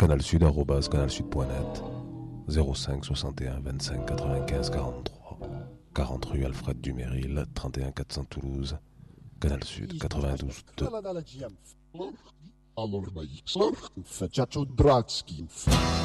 canalsud@canalsud.net, 05 61 25 95 43, 40 rue Alfred Duméril, 31 400 Toulouse, Canal Sud 92 2. Alors,